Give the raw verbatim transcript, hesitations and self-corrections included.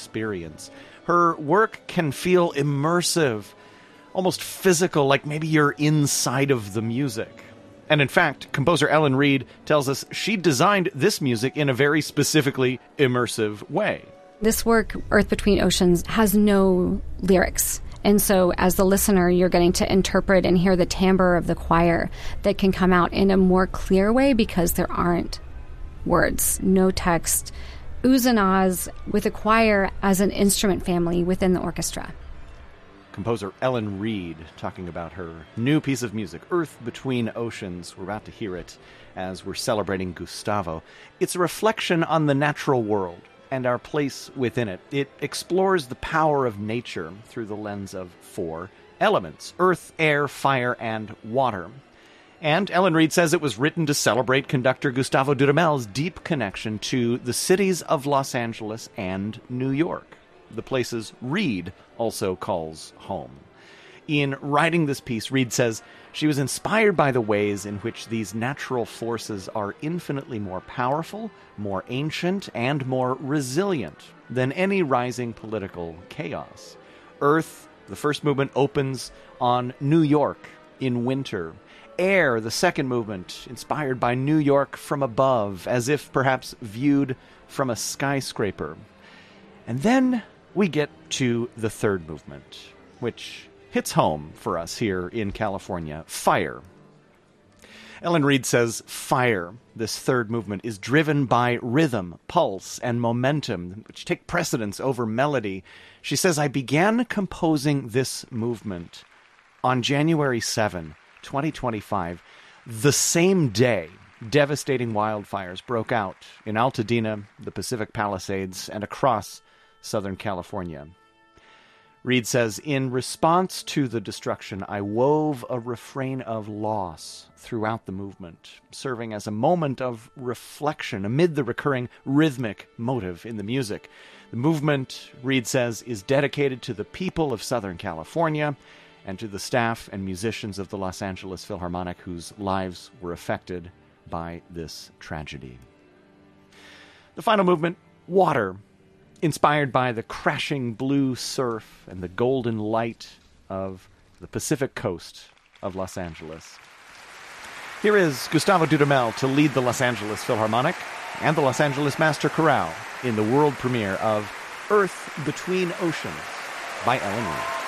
experience. Her work can feel immersive, almost physical, like maybe you're inside of the music. And in fact, composer Ellen Reid tells us she designed this music in a very specifically immersive way. This work, Earth Between Oceans, has no lyrics. And so as the listener, you're getting to interpret and hear the timbre of the choir that can come out in a more clear way because there aren't words, no text, oohs and ahs, with the choir as an instrument family within the orchestra. Composer Ellen Reid talking about her new piece of music, Earth Between Oceans. We're about to hear it as we're celebrating Gustavo. It's a reflection on the natural world and our place within it. It explores the power of nature through the lens of four elements: earth, air, fire, and water. And Ellen Reid says it was written to celebrate conductor Gustavo Dudamel's deep connection to the cities of Los Angeles and New York, the places Reid also calls home. In writing this piece, Reid says she was inspired by the ways in which these natural forces are infinitely more powerful, more ancient, and more resilient than any rising political chaos. Earth, the first movement, opens on New York in winter. Air, the second movement, inspired by New York from above, as if perhaps viewed from a skyscraper. And then we get to the third movement, which hits home for us here in California: fire. Ellen Reid says fire, this third movement, is driven by rhythm, pulse, and momentum, which take precedence over melody. She says, I began composing this movement on January seventh, twenty twenty-five, the same day devastating wildfires broke out in Altadena, the Pacific Palisades, and across Southern California. Reid says, in response to the destruction, I wove a refrain of loss throughout the movement, serving as a moment of reflection amid the recurring rhythmic motive in the music. The movement, Reid says, is dedicated to the people of Southern California and to the staff and musicians of the Los Angeles Philharmonic whose lives were affected by this tragedy. The final movement, water, inspired by the crashing blue surf and the golden light of the Pacific coast of Los Angeles. Here is Gustavo Dudamel to lead the Los Angeles Philharmonic and the Los Angeles Master Chorale in the world premiere of Earth Between Oceans by Ellen Reid.